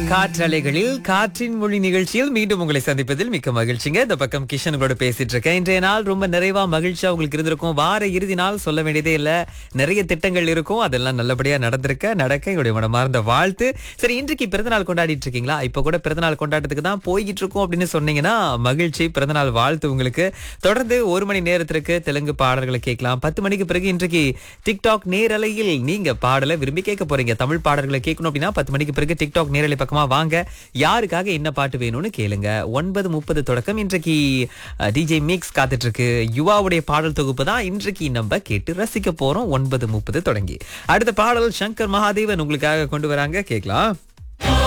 காற்றலைகளில் காற்றின் மொழி நிகழ்ச்சியில் மீண்டும் உங்களை சந்திப்பதில் மிக்க மகிழ்ச்சிங்க. இந்த பக்கம் கிஷன் உங்களோட பேசிட்டு இருக்கேன். இன்றைய நாள் ரொம்ப நிறைவா மகிழ்ச்சியா உங்களுக்கு இருந்திருக்கும். வார இறுதி நாள் சொல்ல வேண்டியதே இல்ல, நிறைய திட்டங்கள் இருக்கும். அதெல்லாம் நல்லபடியா நடக்க என்னுடைய மனமார்ந்த வாழ்த்து. சரி, இன்றைக்கு பிறந்தநாள் கொண்டாடிட்டு இருக்கீங்களா? இப்ப கூட பிறந்தநாள் கொண்டாட்டத்துக்கு தான் போய்கிட்டு இருக்கோம் அப்படின்னு சொன்னீங்கன்னா மகிழ்ச்சி. பிறந்தநாள் வாழ்த்து உங்களுக்கு. தொடர்ந்து 1 மணி நேரத்திற்கு தெலுங்கு பாடல்களை கேட்கலாம். 10 மணிக்கு பிறகு இன்றைக்கு டிக்டாக் நேரலையில் நீங்க பாடலை விரும்பி கேட்க போறீங்க. தமிழ் பாடல்களை கேட்கணும் அப்படின்னா 10 மணிக்கு பிறகு டிக்டாக் நேரலை பக்கமா வாங்க. யாருக்காக என்ன பாட்டு வேணும்னு கேளுங்க. 9:30 தொடக்கம் இன்றைக்கு டிஜே மிக்ஸ் காத்துட்டு இருக்கு. யுவாவுடைய பாடல் தொகுப்பு தான் இன்றைக்கு நம்ம கேட்டு ரசிக்க போறோம். 9:30 தொடங்கி அடுத்த பாடல் சங்கர் மகாதேவன் உங்களுக்காக கொண்டு வராங்க, கேட்கலாம்.